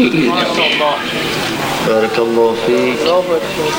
ما شاء الله. بارك الله فيك. برافو يا دكتور.